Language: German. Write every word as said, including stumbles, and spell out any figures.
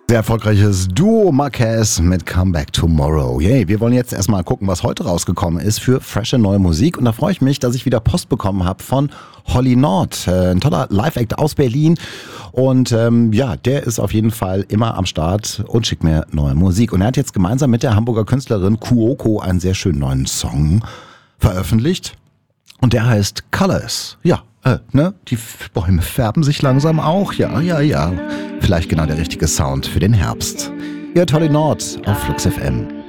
Sehr erfolgreiches Duo Marquez mit Come Back Tomorrow. Yay, wir wollen jetzt erstmal gucken, was heute rausgekommen ist für frische neue Musik. Und da freue ich mich, dass ich wieder Post bekommen habe von Holly Nord. Äh, ein toller Live-Act aus Berlin. Und ähm, ja, der ist auf jeden Fall immer am Start und schickt mir neue Musik. Und er hat jetzt gemeinsam mit der Hamburger Künstlerin Kuoko einen sehr schönen neuen Song veröffentlicht. Und der heißt Colors. Ja, äh, ne? Die Bäume färben sich langsam auch. Ja, ja, ja. Vielleicht genau der richtige Sound für den Herbst. Ihr hört Holly Nord auf Flux F M.